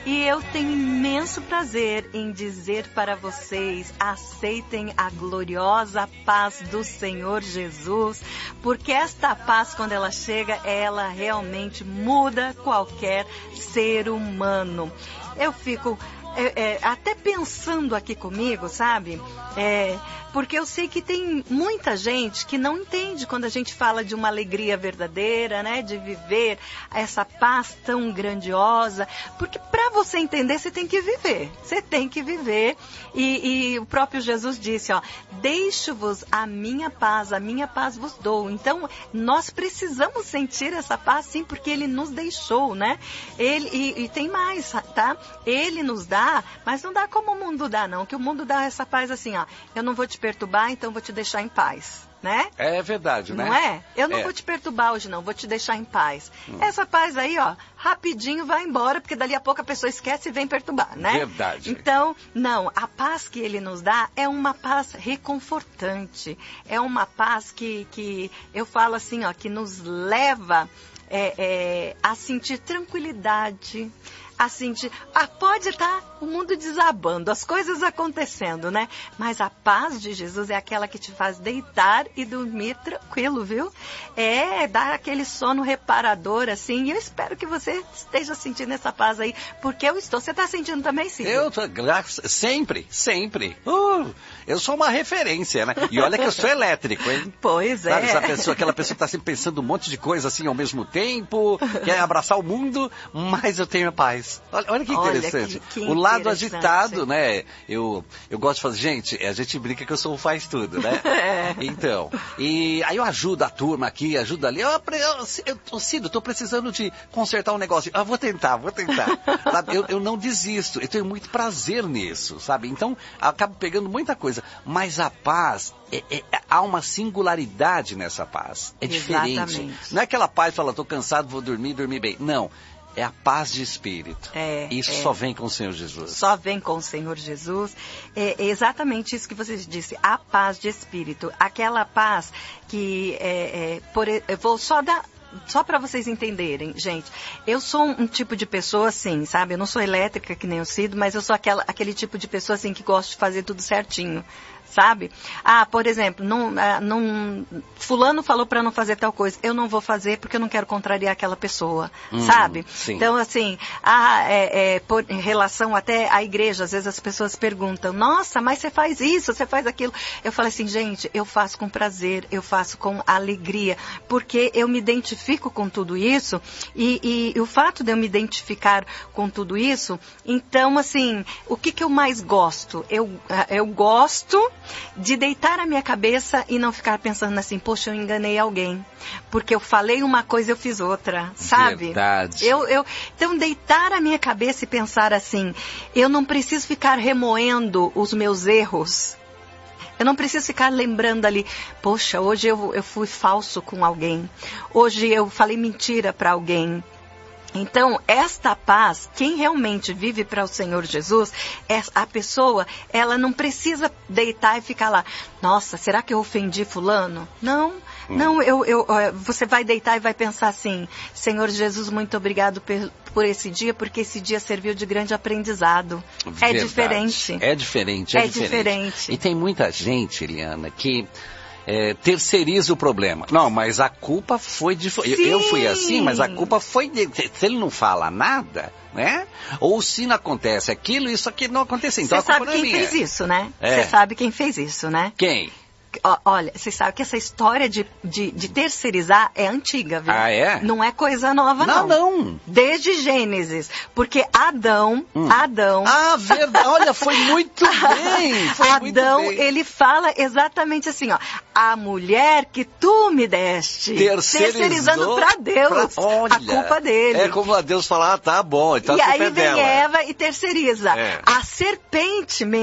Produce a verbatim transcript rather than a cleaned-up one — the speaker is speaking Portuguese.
E eu tenho imenso prazer em dizer para vocês, aceitem a gloriosa paz do Senhor Jesus, porque esta paz, quando ela chega, ela realmente muda qualquer ser humano. Eu fico é, é, até pensando aqui comigo, sabe? É, porque eu sei que tem muita gente que não entende quando a gente fala de uma alegria verdadeira, né? De viver essa paz tão grandiosa. Porque para você entender, você tem que viver. Você tem que viver. E, e o próprio Jesus disse, ó, deixo-vos a minha paz, a minha paz vos dou. Então, nós precisamos sentir essa paz, sim, porque Ele nos deixou, né? Ele, e, e tem mais, tá? Ele nos dá, mas não dá como o mundo dá, não. Que o mundo dá essa paz assim, ó, eu não vou te perturbar, então vou te deixar em paz, né? É verdade, né? Não é? Eu não é. vou te perturbar hoje, não, vou te deixar em paz. Hum. Essa paz aí, ó, rapidinho vai embora, porque dali a pouco a pessoa esquece e vem perturbar, né? Verdade. Então, não, a paz que Ele nos dá é uma paz reconfortante, é uma paz que, que eu falo assim, ó, que nos leva é, é, a sentir tranquilidade, a sentir, ah, pode estar o mundo desabando, as coisas acontecendo, né? Mas a paz de Jesus é aquela que te faz deitar e dormir tranquilo, viu? É, dar aquele sono reparador, assim, e eu espero que você esteja sentindo essa paz aí, porque eu estou. Você está sentindo também, Cid? Eu tô, sempre, sempre. Uh, eu sou uma referência, né? E olha que eu sou elétrico, hein? Pois é. Sabe, essa pessoa, aquela pessoa que está sempre pensando um monte de coisa assim ao mesmo tempo, quer abraçar o mundo, mas eu tenho a paz. Olha, olha que interessante. Olha, que, que o lado interessante. agitado, né? Eu, eu gosto de fazer, gente, a gente brinca que eu sou o faz tudo, né? É. Então, e aí eu ajudo a turma aqui, ajudo ali. Eu, eu, eu, eu Cido, tô precisando de consertar um negócio. Ah, vou tentar, vou tentar. Sabe? Eu, eu não desisto, eu tenho muito prazer nisso, sabe? Então, eu acabo pegando muita coisa. Mas a paz, é, é, há uma singularidade nessa paz. É diferente. Exatamente. Não é aquela paz que fala, tô cansado, vou dormir, dormir bem. Não. É a paz de espírito. É, isso é. só vem com o Senhor Jesus. Só vem com o Senhor Jesus. É exatamente isso que você disse. A paz de espírito. Aquela paz que... É, é, por, eu vou só dar... Só para vocês entenderem, gente, eu sou um tipo de pessoa assim, sabe? Eu não sou elétrica que nem o Cido, mas eu sou aquela, aquele tipo de pessoa assim que gosta de fazer tudo certinho, sabe? Ah, por exemplo, não, não, fulano falou para não fazer tal coisa, eu não vou fazer porque eu não quero contrariar aquela pessoa, hum, sabe? Sim. Então, assim, ah, é, é, por, em relação até à igreja, às vezes as pessoas perguntam, nossa, mas você faz isso, você faz aquilo. Eu falo assim, gente, eu faço com prazer, eu faço com alegria, porque eu me identifico com tudo isso, e, e, e o fato de eu me identificar com tudo isso, então, assim, o que, que eu mais gosto? Eu, eu gosto de deitar a minha cabeça e não ficar pensando assim, poxa, eu enganei alguém, porque eu falei uma coisa e eu fiz outra, sabe? Verdade. Eu, eu, então, deitar a minha cabeça e pensar assim, eu não preciso ficar remoendo os meus erros. Eu não preciso ficar lembrando ali, poxa, hoje eu, eu fui falso com alguém. Hoje eu falei mentira para alguém. Então, esta paz, quem realmente vive para o Senhor Jesus, é a pessoa, ela não precisa deitar e ficar lá, nossa, será que eu ofendi fulano? Não, hum. não, eu, eu, você vai deitar e vai pensar assim, Senhor Jesus, muito obrigado por, por esse dia, porque esse dia serviu de grande aprendizado. Verdade. É diferente. É diferente, é, é diferente. diferente. E tem muita gente, Eliana, que... É, terceiriza o problema. Não, mas a culpa foi de... Eu, eu fui assim, mas a culpa foi de... Se ele não fala nada, né? Ou se não acontece aquilo, isso aqui não aconteceu. Então Você a culpa sabe não quem é minha. fez isso, né? Você É. sabe quem fez isso, né? Quem? Olha, você sabe que essa história de, de, de terceirizar é antiga, viu? Ah, é? Não é coisa nova, não. Não, não. Desde Gênesis. Porque Adão, hum. Adão... Ah, verdade. Olha, foi muito bem. Foi Adão, muito bem. ele fala exatamente assim, ó. A mulher que tu me deste. Terceirizando para Deus. Pra, olha, a culpa dele. É como a Deus falar, ah, tá bom, então e a culpa aí é vem dela. Eva e terceiriza. É. A serpente